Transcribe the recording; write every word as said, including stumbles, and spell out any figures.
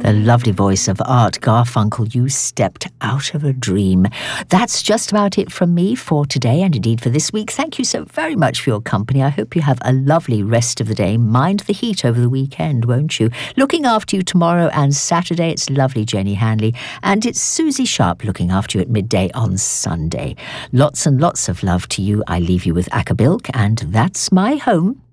The lovely voice of Art Garfunkel, You Stepped Out of a Dream. That's just about it from me for today and indeed for this week. Thank you so very much for your company. I hope you have a lovely rest of the day. Mind the heat over the weekend, won't you? Looking after you tomorrow and Saturday, it's lovely Jenny Hanley. And it's Susie Sharp looking after you at midday on Sunday. Lots and lots of love to you. I leave you with Acker Bilk, and That's My Home.